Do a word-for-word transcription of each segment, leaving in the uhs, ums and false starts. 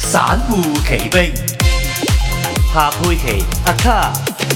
散戶奇兵，夏佩琪阿卡。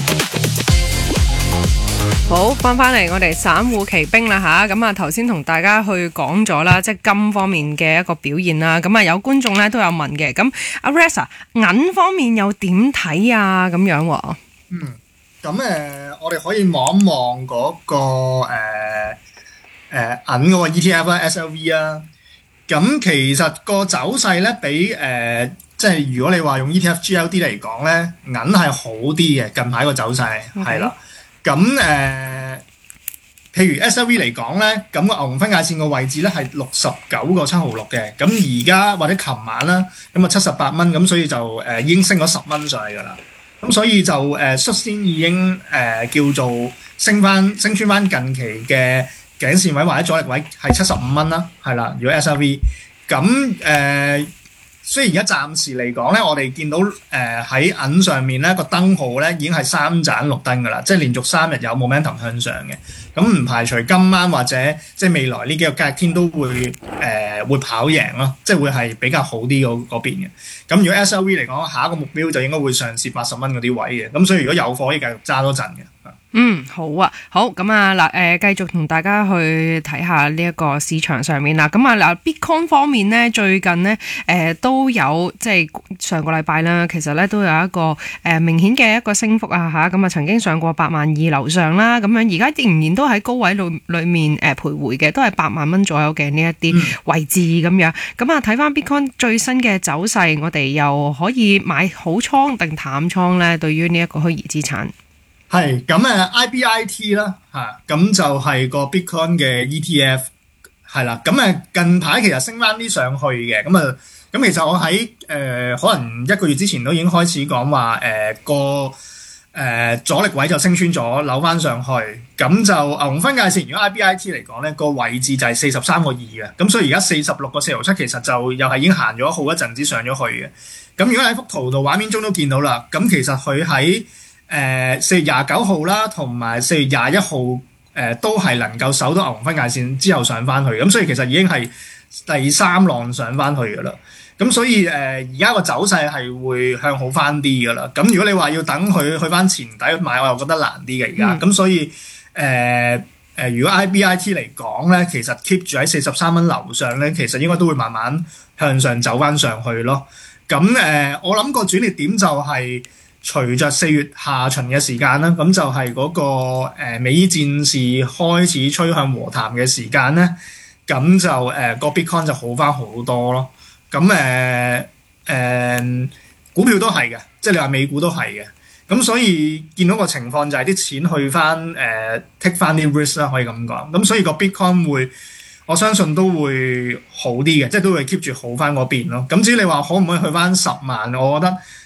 好，翻返嚟我哋散戶奇兵啦吓，咁啊頭先同大家去講咗啦，即係金方面嘅一個表現啦，咁啊有觀眾咧都有問嘅，咁阿 Ressa 銀方面又點睇啊？咁樣喎。 嗯，咁誒、呃，我哋可以望一望嗰個誒誒銀嗰個 E T F 啦 ，S L V 啊，咁其實個走勢咧比誒、呃、即係如果你話用 E T F G L D 嚟講咧，銀係好啲嘅，近排個走勢係啦。咁誒、呃，譬如 S L V 嚟講咧，咁個牛熊分界線個位置咧係六十九個七毫六嘅，咁而家或者琴晚啦，咁啊七十八蚊，咁所以就誒、呃、已經升咗十蚊上去㗎啦。咁所以就誒、呃、率先已經誒、呃、叫做升翻升穿翻近期嘅頸線位或者阻力位係七十五蚊啦，係啦。如果 S L V 咁誒。呃雖然而家暫時嚟講咧，我哋見到誒喺銀上面咧個燈號咧已經係三盞綠燈㗎啦，即係連續三日有 momentum 向上嘅。咁唔排除今晚或者即係未來呢幾個交易天都會誒、呃、會跑贏咯，即係會係比較好啲嗰嗰邊嘅。咁如果 S L V 嚟講，下一個目標就應該會上試八十蚊嗰啲位嘅。咁所以如果有貨可以繼續揸多陣嘅。 嗯，好啊，好咁啊嗱，誒，繼續同大家去睇下呢一個市場上面啦。咁啊嗱 ，Bitcoin 方面咧，最近咧，誒、呃、都有即係上個禮拜啦，其實咧都有一個誒、呃、明顯嘅一個升幅啊吓，咁啊曾經上過八萬二樓上啦，咁樣而家仍然都喺高位裏裏面誒徘徊嘅，都係八萬蚊左右嘅呢一啲位置咁樣。咁啊睇翻 Bitcoin 最新嘅走勢，我哋又可以買好倉定淡倉咧？對於呢一個虛擬資產。 係咁誒 I B I T 啦嚇，咁就係個 Bitcoin 嘅 E T F 係啦。咁誒近排其實升翻啲上去嘅，咁啊咁其實我喺誒、呃、可能一個月之前都已經開始講話誒個誒阻力位就升穿咗，扭翻上去。咁就牛熊分界線，如果 I B I T 嚟講咧，個位置就係四十三個二嘅。咁所以而家四十六個四毫七，其實就又係已經行咗好一陣子上咗去嘅。咁如果喺幅圖度畫面中都見到啦，咁其實佢喺誒四月廿九號啦，同埋四月廿一號誒都係能夠守到牛熊分界線之後上翻去，咁所以其實已經係第三浪上翻去噶啦。咁所以誒而家個走勢係會向好翻啲噶啦。咁如果你話要等佢去翻前底買，我又覺得難啲嘅而家。咁、嗯、所以誒誒、呃呃，如果 I B I T 嚟講咧，其實 keep 住喺四十三蚊樓上咧，其實應該都會慢慢向上走翻上去咯。咁誒、呃，我諗個轉捩點就係、是。隨着四月下旬嘅時間啦，咁就係嗰、那個、呃、美伊戰事開始趨向和談嘅時間咧，咁就誒、呃、個 Bitcoin 就好翻好多咯。咁誒誒股票都係嘅，即係你話美股都係嘅。咁所以見到個情況就係啲錢去翻誒 take 翻啲 risk 啦，可以咁講。咁所以個 Bitcoin 會我相信都會好啲嘅，即係都會 keep 住好翻嗰邊咯。咁至於你話可唔可以去翻十萬，我覺得。